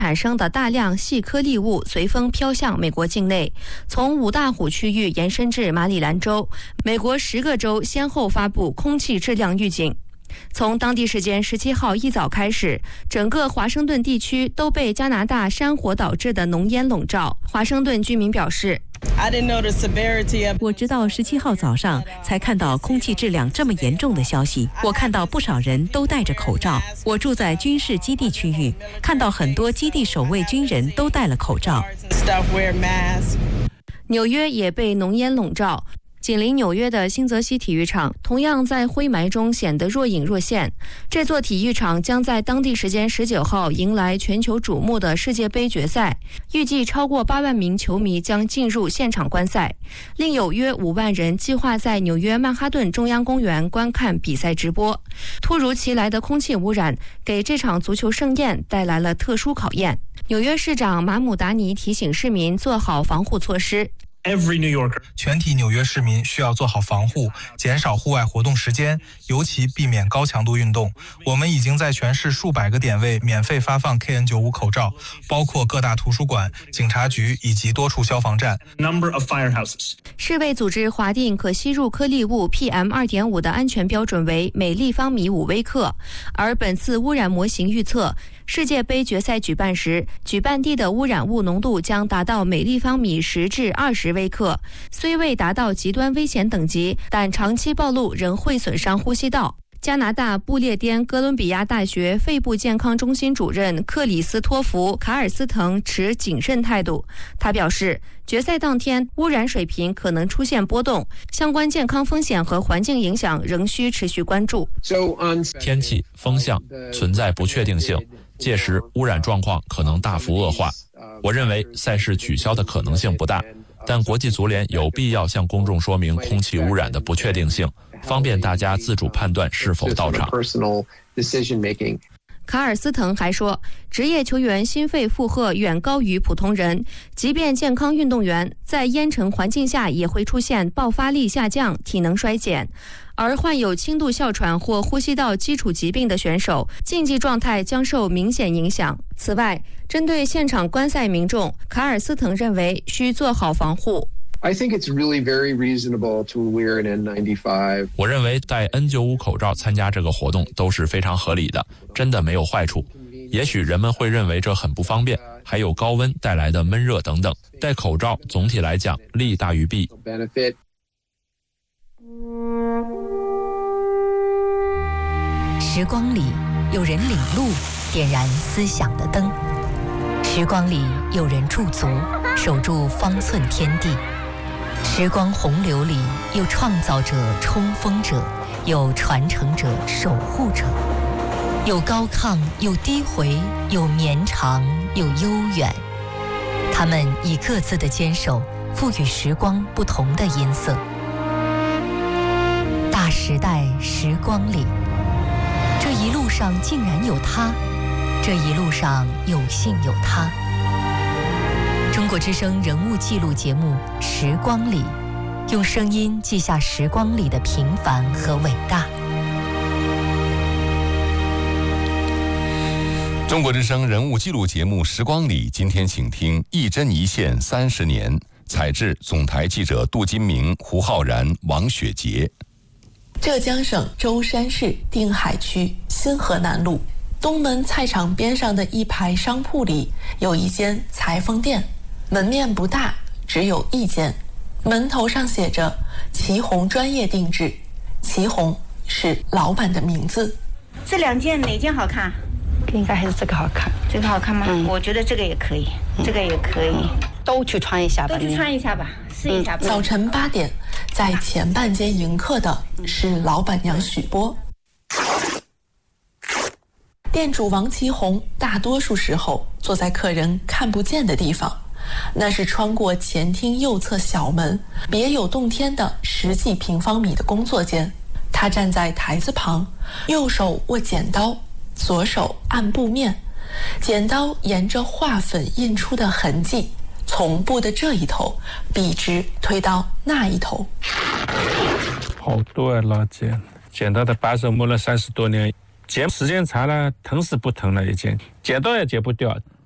产生的大量细颗粒物随风飘向美国境内，从五大湖区域延伸至马里兰州。美国10个州先后发布空气质量预警。从当地时间17号一早开始，整个华盛顿地区都被加拿大山火导致的浓烟笼罩。华盛顿居民表示， 我直到17号早上才看到空气质量这么严重的消息。我看到不少人都戴着口罩。我住在军事基地区域，看到很多基地守卫军人都戴了口罩。 纽约也被浓烟笼罩。紧邻纽约的新泽西体育场同样在灰霾中显得若隐若现。这座体育场将在当地时间19号迎来全球瞩目的世界杯决赛，预计超过8万名球迷将进入现场观赛，另有约5万人计划在纽约曼哈顿中央公园观看比赛直播。突如其来的空气污染给这场足球盛宴带来了特殊考验。纽约市长马姆达尼提醒市民做好防护措施。 全体纽约市民需要做好防护，减少户外活动时间，尤其避免高强度运动。我们已经在全市数百个点位免费发放 KN95 口罩，包括各大图书馆、警察局以及多处消防站。 世卫组织划定可吸入颗粒物 PM2.5 的安全标准为每立方米5微克，而本次污染模型预测，世界杯决赛举办时，举办地的污染物浓度将达到每立方米10至20微克，虽未达到极端危险等级，但长期暴露仍会损伤呼吸道。加拿大不列颠哥伦比亚大学肺部健康中心主任克里斯托弗·卡尔斯滕持谨慎态度。他表示，决赛当天污染水平可能出现波动，相关健康风险和环境影响仍需持续关注。 天气、风向存在不确定性，届时污染状况可能大幅恶化。我认为赛事取消的可能性不大，但国际足联有必要向公众说明空气污染的不确定性，方便大家自主判断是否到场。 卡尔斯滕还说，职业球员心肺负荷远高于普通人，即便健康运动员在烟尘环境下也会出现爆发力下降、体能衰减。而患有轻度哮喘或呼吸道基础疾病的选手，竞技状态将受明显影响。此外，针对现场观赛民众，卡尔斯滕认为需做好防护。 我认为戴 N95 口罩参加这个活动都是非常合理的，真的没有坏处。也许人们会认为这很不方便，还有高温带来的闷热等等。戴口罩总体来讲利大于弊。 时光里有人领路，点燃思想的灯；时光里有人驻足，守住方寸天地。时光洪流里有创造者、冲锋者，有传承者、守护者，有高亢，有低回，有绵长，有悠远。他们以各自的坚守，赋予时光不同的音色。大时代时光里，这一路上竟然有他，这一路上有幸有他。中国之声人物记录节目《时光里》，用声音记下时光里的平凡和伟大。 中国之声人物记录节目《时光里》，今天请听一针一线30年，采制总台记者杜金明、胡浩然、王雪杰。 浙江省舟山市定海区新河南路东门菜场边上的一排商铺里，有一间裁缝店，门面不大，只有一间，门头上写着祁红专业定制，祁红是老板的名字。 这2件哪件好看？ 应该还是这个好看。 这个好看吗？我觉得这个也可以，这个也可以， 都去穿一下吧。 都去穿一下吧，试一下吧。 早晨8点，在前半间迎客的是老板娘许波。店主王祁红大多数时候坐在客人看不见的地方，那是穿过前厅右侧小门别有洞天的10几平方米的工作间。他站在台子旁，右手握剪刀，左手按布面，剪刀沿着画粉印出的痕迹，从布的这一头笔直推到那一头。 好多啊，老剪刀的把手磨了30多年，剪时间长了，疼是不疼了，已经剪刀也剪不掉。